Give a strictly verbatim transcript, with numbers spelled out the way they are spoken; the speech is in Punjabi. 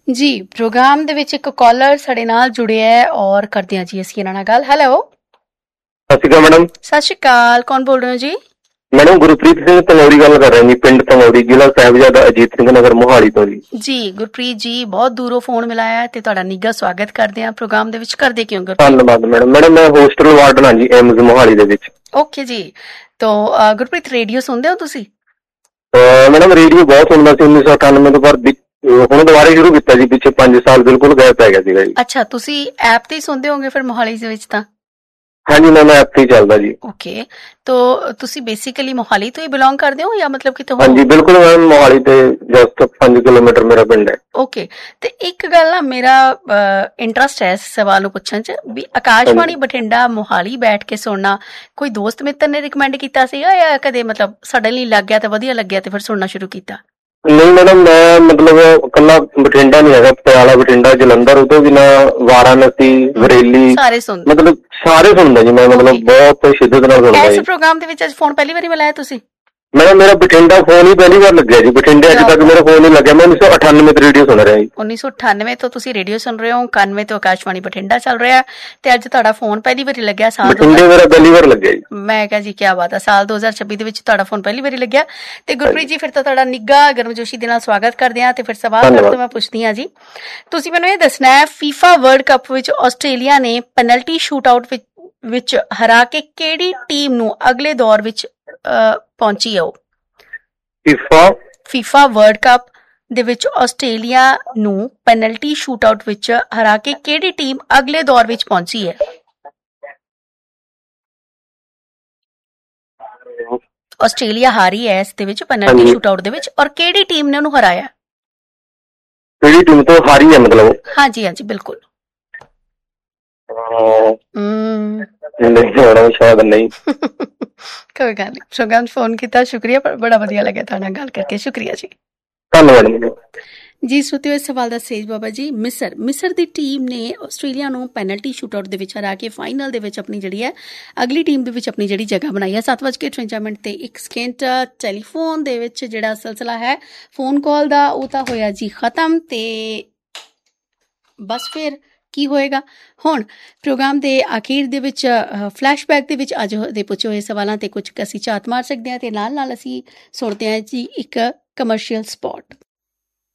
ਜੀ ਪ੍ਰੋਗਰਾਮ ਦੇ ਵਿੱਚ ਇੱਕ ਕਾਲਰ ਸਾਡੇ ਨਾਲ ਜੁੜਿਆ ਹੈ ਔਰ ਕਰਦੇ ਹਾਂ ਜੀ ਅਸੀਂ ਇਹਨਾਂ ਨਾਲ ਗੱਲ। ਹੈਲੋ, ਸਤਿ ਸ਼੍ਰੀ ਅਕਾਲ ਮੈਡਮ। ਸਤਿ ਸ਼੍ਰੀ ਅਕਾਲ, ਕੌਣ ਬੋਲ ਰਹੇ ਹੋ ਜੀ? ਮੈਡਮ ਗੁਰਪ੍ਰੀਤ ਸਿੰਘ ਤੰਗੌੜੀ ਗੱਲ ਕਰ ਰਿਹਾ ਜੀ, ਪਿੰਡ ਤੰਗੌੜੀ, ਜ਼ਿਲ੍ਹਾ ਸਾਹਿਬਜ਼ਾਦਾ ਅਜੀਤ ਸਿੰਘ ਨਗਰ, ਮੋਹਾਲੀ ਤੋਂ ਜੀ। ਜੀ ਗੁਰਪ੍ਰੀਤ ਜੀ, ਬਹੁਤ ਦੂਰੋਂ ਫੋਨ ਮਿਲਾਇਆ ਤੇ ਤੁਹਾਡਾ ਨਿੱਘਾ ਸਵਾਗਤ ਕਰਦੇ ਹਾਂ ਪ੍ਰੋਗਰਾਮ ਦੇ ਵਿੱਚ। ਕਰਦੇ ਕਿਉਂ ਗੁਰਪ੍ਰੀਤ? ਧੰਨਵਾਦ ਮੈਡਮ। ਮੈਡਮ ਮੈਂ ਹੋਸਟਲ ਵਾਰਡਨ ਹਾਂ ਜੀ, ਐਮਜ਼ ਮੋਹਾਲੀ ਦੇ ਵਿੱਚ। ਓਕੇ ਜੀ, ਤੋ ਗੁਰਪ੍ਰੀਤ ਰੇਡੀਓ ਸੁਣਦੇ ਹੋ ਤੁਸੀਂ? ਮੈਡਮ ਰੇਡੀਓ ਬਹੁਤ ਸੁਣਦਾ ਸੀ ਉੱਨੀ ਸੌ ਅਠਾਨਵੇਂ ਤੋਂ, ਪਰ ਹੁਣ ਦੁਬਾਰਾ ਸ਼ੁਰੂ ਕੀਤਾ ਜੀ, ਪਿੱਛੇ ਪੰਜ ਸਾਲ ਬਿਲਕੁਲ ਗੈਪ ਪੈ ਗਿਆ ਸੀਗਾ ਜੀ। ਅੱਛਾ, ਤੁਸੀਂ ਐਪ ਤੇ ਹੀ ਸੁਣਦੇ ਹੋਗੇ ਫਿਰ ਮੋਹਾਲੀ ਦੇ ਵਿੱਚ ਤਾਂ? ਹਾਂਜੀ ਮੈਮ, ਐਪ ਤੇ ਹੀ ਚੱਲਦਾ ਜੀ। ਓਕੇ, ਤੋ ਤੁਸੀਂ ਬੇਸਿਕਲੀ ਮੋਹਾਲੀ ਤੋਂ ਹੀ ਬਿਲੋਂਗ ਕਰਦੇ ਹੋ ਜਾਂ ਮਤਲਬ ਕਿਤੇ ਹੋਰ? ਹਾਂਜੀ ਬਿਲਕੁਲ ਮੈਮ, ਮੋਹਾਲੀ ਤੇ ਜਸਟ ਪੰਜ ਕਿਲੋਮੀਟਰ ਮੇਰਾ ਪਿੰਡ ਹੈ। ਓਕੇ, ਤੇ ਇੱਕ ਗੱਲ ਨਾ, ਮੇਰਾ ਇੰਟਰਸਟ ਹੈ ਇਸ ਸਵਾਲ ਨੂੰ ਪੁੱਛਣ ਚ ਵੀ ਆਕਾਸ਼ਵਾਣੀ ਬਠਿੰਡਾ ਮੋਹਾਲੀ ਬੈਠ ਕੇ ਸੁਣਨਾ ਕੋਈ ਦੋਸਤ ਮਿੱਤਰ ਨੇ ਰਿਕਮੈਂਡ ਕੀਤਾ ਸੀਗਾ ਜਾਂ ਕਦੇ ਮਤਲਬ ਸਡਨਲੀ ਲੱਗ ਗਿਆ ਤੇ ਵਧੀਆ ਲੱਗਿਆ ਤੇ ਫਿਰ ਸੁਣਨਾ ਸ਼ੁਰੂ ਕੀਤਾ? ਨਹੀਂ ਮੈਡਮ, ਮੈਂ ਮਤਲਬ ਇਕੱਲਾ ਬਠਿੰਡਾ ਨਹੀਂ ਹੈਗਾ, ਪਟਿਆਲਾ, ਬਠਿੰਡਾ, ਜਲੰਧਰ, ਉਹ ਤੋਂ ਬਿਨਾਂ ਵਾਰਾਣਸੀ, ਬਰੇਲੀ, ਸਾਰੇ ਸੁਣਦੇ? ਮਤਲਬ ਸਾਰੇ ਸੁਣਦਾ ਜੀ ਮੈਂ, ਮਤਲਬ ਬਹੁਤ ਸ਼ਿੱਦਤ ਨਾਲ ਸੁਣਦਾ ਜੀ। ਇਸ ਪ੍ਰੋਗਰਾਮ ਦੇ ਵਿੱਚ ਅੱਜ ਫੋਨ ਪਹਿਲੀ ਵਾਰੀ ਮਿਲਾਇਆ ਤੁਸੀਂ? ਮੈਡਮ ਮੇਰਾ ਬਠਿੰਡਾ ਫੋਨ ਹੀ ਪਹਿਲੀ ਵਾਰ ਲੱਗਿਆ ਜੀ, ਬਠਿੰਡੇ ਅੱਜ ਤੱਕ ਮੇਰਾ ਫੋਨ ਹੀ ਲੱਗਿਆ। ਮੈਂ ਉੱਨੀ ਸੌ ਅਠਾਨਵੇਂ ਤੋਂ ਰੇਡੀਓ ਸੁਣ ਰਿਹਾ ਜੀ। ਉੱਨੀ ਸੌ ਅਠਾਨਵੇਂ ਤੋਂ ਤੁਸੀਂ ਰੇਡੀਓ ਸੁਣ ਰਹੇ ਹੋ, ਇਕਾਨਵੇਂ ਤੋਂ ਆਕਾਸ਼ਵਾਣੀ ਬਠਿੰਡਾ ਚੱਲ ਰਿਹਾ ਤੇ ਅੱਜ ਤੁਹਾਡਾ ਫੋਨ ਪਹਿਲੀ ਵਾਰੀ ਲੱਗਿਆ। ਸਾਲ ਬਠਿੰਡੇ ਮੇਰਾ ਪਹਿਲੀ ਵਾਰ ਲੱਗਿਆ ਜੀ। ਮੈਂ ਕਿਹਾ ਜੀ ਕਿਆ ਬਾਤ ਹੈ, ਸਾਲ ਦੋ ਹਜ਼ਾਰ ਛੱਬੀ ਦੇ ਵਿੱਚ ਤੁਹਾਡਾ ਫੋਨ ਪਹਿਲੀ ਵਾਰੀ ਲੱਗਿਆ। ਤੇ ਗੁਰਪ੍ਰੀਤ ਜੀ ਫਿਰ ਤਾਂ ਤੁਹਾਡਾ ਨਿੱਘਾ ਗਰਮਜੋਸ਼ੀ ਦੇ ਨਾਲ ਸਵਾਗਤ ਕਰਦੇ ਹਾਂ ਤੇ ਫਿਰ ਸਵਾਲ ਤੁਹਾਡੇ ਤੋਂ ਮੈਂ ਪੁੱਛਦੀ ਹਾਂ ਜੀ, ਤੁਸੀਂ ਮੈਨੂੰ ਇਹ ਦੱਸਣਾ ਹੈ ਫੀਫਾ ਵਰਲਡ ਕੱਪ ਵਿੱਚ ਆਸਟ੍ਰੇਲੀਆ ਨੇ ਪੈਨਲਟੀ ਸ਼ੂਟ ਆਊਟ ਵਿੱਚ ਵਿੱਚ ਹਰਾ ਕੇ ਕਿਹੜੀ ਟੀਮ ਨੂੰ ਅਗਲੇ ਦੌਰ ਵਿੱਚ ਪਹੁੰਚੀ ਹੈ? ਉਹ ਫੀਫਾ ਫੀਫਾ ਵਰਲਡ ਕੱਪ ਦੇ ਵਿੱਚ ਆਸਟ੍ਰੇਲੀਆ ਨੂੰ ਪੈਨਲਟੀ ਸ਼ੂਟ ਆਊਟ ਵਿੱਚ ਹਰਾ ਕੇ ਕਿਹੜੀ ਟੀਮ ਅਗਲੇ ਦੌਰ ਵਿੱਚ ਪਹੁੰਚੀ ਹੈ? ਆਸਟ੍ਰੇਲੀਆ ਹਾਰੀ ਹੈ ਇਸ ਦੇ ਵਿੱਚ ਪੈਨਲਟੀ ਸ਼ੂਟ ਆਊਟ ਦੇ ਵਿੱਚ, ਔਰ ਕਿਹੜੀ ਟੀਮ ਨੇ ਉਹਨੂੰ ਹਰਾਇਆ? ਕਿਹੜੀ ਟੀਮ ਤੋਂ ਹਾਰੀ ਹੈ ਮਤਲਬ? ਹਾਂਜੀ ਹਾਂਜੀ ਬਿਲਕੁਲ। ਨਹੀਂ ਹੋਣਾ ਸ਼ਾਇਦ, ਨਹੀਂ। ਕੋਈ ਗੱਲ ਨਹੀਂ, ਪ੍ਰੋਗਰਾਮ ਫੋਨ ਕੀਤਾ, ਸ਼ੁਕਰੀਆ, ਪਰ ਬੜਾ ਵਧੀਆ ਲੱਗਿਆ ਤੁਹਾਡੇ ਨਾਲ ਗੱਲ ਕਰਕੇ, ਸ਼ੁਕਰੀਆ ਜੀ। ਧੰਨਵਾਦ ਜੀ। ਸੋਤੇ ਹੋਏ ਸਵਾਲ ਦਾ ਸੇਜ ਬਾਬਾ ਜੀ, ਮਿਸਰ ਮਿਸਰ ਦੀ ਟੀਮ ਨੇ ਆਸਟ੍ਰੇਲੀਆ ਨੂੰ ਪੈਨਲਟੀ ਸ਼ੂਟ ਆਊਟ ਦੇ ਵਿੱਚ ਹਰਾ ਕੇ ਫਾਈਨਲ ਦੇ ਵਿੱਚ ਆਪਣੀ ਜਿਹੜੀ ਹੈ ਅਗਲੀ ਟੀਮ ਦੇ ਵਿੱਚ ਆਪਣੀ ਜਿਹੜੀ ਜਗ੍ਹਾ ਬਣਾਈ ਹੈ। ਸੱਤ ਵੱਜ ਕੇ ਅਠਵੰਜਾ ਮਿੰਟ ਤੇ ਇੱਕ ਸਕਿੰਟ ਟੈਲੀਫੋਨ ਦੇ ਵਿੱਚ ਜਿਹੜਾ ਸਿਲਸਿਲਾ ਹੈ ਫੋਨ ਕਾਲ ਦਾ ਉਹ ਤਾਂ ਹੋਇਆ ਜੀ ਖਤਮ, ਤੇ ਬਸ ਫਿਰ ਕੀ ਹੋਏਗਾ ਹੁਣ ਪ੍ਰੋਗਰਾਮ ਦੇ ਅਖੀਰ ਦੇ ਵਿੱਚ ਫਲੈਸ਼ਬੈਕ ਦੇ ਵਿੱਚ ਅੱਜ ਦੇ ਪੁੱਛੇ ਹੋਏ ਸਵਾਲਾਂ ਤੇ ਕੁਝ ਅਸੀਂ ਝਾਤ ਮਾਰ ਸਕਦੇ ਹਾਂ ਤੇ ਨਾਲ ਨਾਲ ਅਸੀਂ ਸੁਣਦੇ ਹਾਂ ਜੀ ਇੱਕ ਕਮਰਸ਼ੀਅਲ ਸਪੌਟ।